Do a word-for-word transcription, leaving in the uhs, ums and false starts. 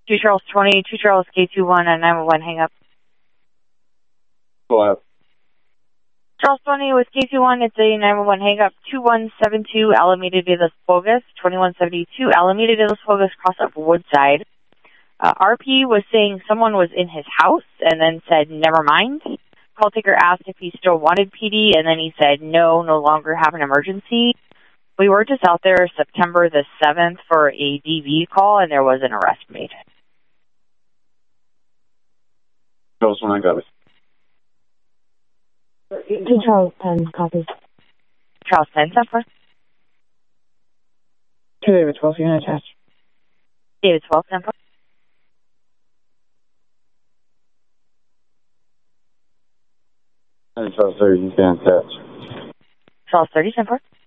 two Charles twenty, two Charles K two one on nine one one, hang up. Go ahead. Charles twenty with K two one, it's a nine one one, hang up. two one seven two Alameda de los Fuegos, twenty-one seventy-two Alameda de los Fuegos, cross up Woodside. Uh, R P was saying someone was in his house and then said, never mind. Call taker asked if he still wanted P D, and then he said, no, no longer have an emergency. We were just out there September the seventh for a D V call, and there was an arrest made. Charles one, I got it. two Charles ten, copy. Charles ten, September. two David twelve, unit attached. David twelve, September. And Charles thirty, you can attach. Charles thirty, September.